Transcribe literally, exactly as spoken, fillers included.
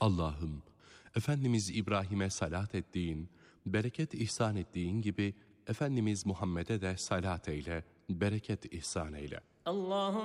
Allah'ım, Efendimiz İbrahim'e salat ettiğin, bereket ihsan ettiğin gibi Efendimiz Muhammed'e de salat eyle, bereket ihsan eyle. Allahümme